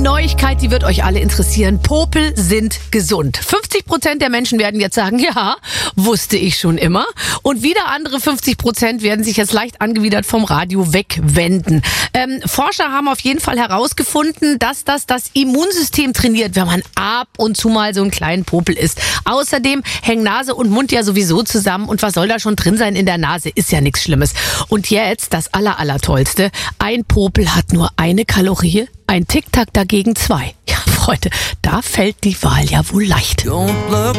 Neuigkeit, die wird euch alle interessieren. Popel sind gesund. 50% der Menschen werden jetzt sagen, ja, wusste ich schon immer. Und wieder andere 50% werden sich jetzt leicht angewidert vom Radio wegwenden. Forscher haben auf jeden Fall herausgefunden, dass das Immunsystem trainiert, wenn man ab und zu mal so einen kleinen Popel isst. Außerdem hängen Nase und Mund ja sowieso zusammen. Und was soll da schon drin sein in der Nase? Ist ja nichts Schlimmes. Und jetzt das Allertollste. Ein Popel hat nur eine Kalorie, ein Tic-Tac dagegen 2. Ja, Freunde, da fällt die Wahl ja wohl leicht.